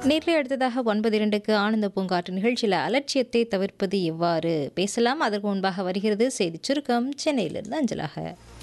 நேர்களை அடுத்ததாக 9:02க்கு ஆனந்த பூங்காற்று நிகழ்ச்சியில் அலட்சியத்தை தவிர்ப்பது எவ்வாறு பேசலாம். அதற்கு முன்பாக வருகிறது செய்தி சுருக்கம் சென்னையிலிருந்து அஞ்சலாக.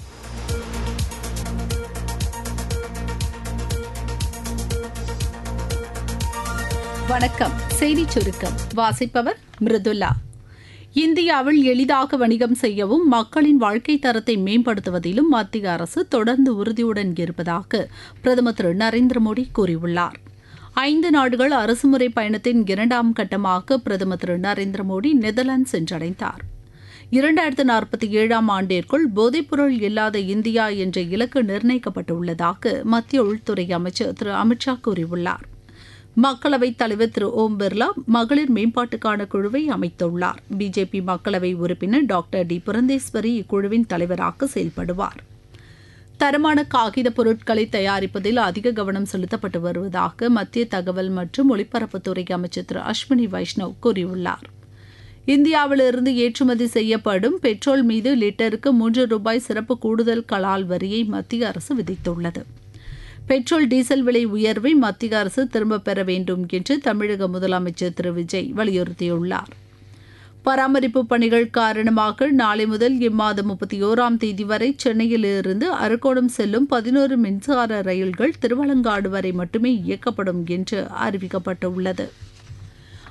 வணக்கம். செய்தி சுருக்கம் வாசிப்பவர் மிருதுலா. இந்தியாவில் எளிதாக வணிகம் செய்யவும் மக்களின் வாழ்க்கை தரத்தை மேம்படுத்துவதிலும் மத்திய அரசு தொடர்ந்து உறுதியுடன் இருப்பதாக பிரதமர் திரு நரேந்திர மோடி கூறியுள்ளார். 5 நாடுகள் அரசுமுறை பயணத்தின் 2ஆம் கட்டமாக பிரதமர் திரு நரேந்திர மோடி நெதர்லாந்து சென்றடைந்தார். 2047ஆம் ஆண்டிற்குள் போதைப்பொருள் இல்லாத இந்தியா என்ற இலக்கு நிர்ணயிக்கப்பட்டுள்ளதாக மத்திய உள்துறை அமைச்சர் திரு அமித்ஷா கூறியுள்ளார். மக்களவைத் தலைவர் திரு ஓம் பிர்லா மகளிர் மேம்பாட்டுக்கான குழுவை அமைத்துள்ளார். பிஜேபி மக்களவை உறுப்பினர் டாக்டர் டி புரந்தேஸ்வரி இக்குழுவின் தலைவராக செயல்படுவார். தரமான காகித பொருட்களை தயாரிப்பதில் அதிக கவனம் செலுத்தப்பட்டு வருவதாக மத்திய தகவல் மற்றும் ஒலிபரப்புத்துறை அமைச்சர் திரு அஸ்வினி வைஷ்ணவ் கூறியுள்ளார். இந்தியாவிலிருந்து ஏற்றுமதி செய்யப்படும் பெட்ரோல் மீது லிட்டருக்கு ₹3 சிறப்பு கூடுதல் கலால் வரியை மத்திய அரசு விதித்துள்ளது. பெட்ரோல் டீசல் விலை உயர்வை மத்திய அரசு திரும்பப் பெற வேண்டும் என்று தமிழக முதலமைச்சர் திரு விஜய் வலியுறுத்தியுள்ளார். பராமரிப்பு பணிகள் காரணமாக நாளை முதல் இம்மாதம் 31ஆம் தேதி வரை சென்னையிலிருந்து அரக்கோணம் செல்லும் 11 மின்சார ரயில்கள் திருவலங்காடு வரை மட்டுமே இயக்கப்படும் என்று அறிவிக்கப்பட்டுள்ளது.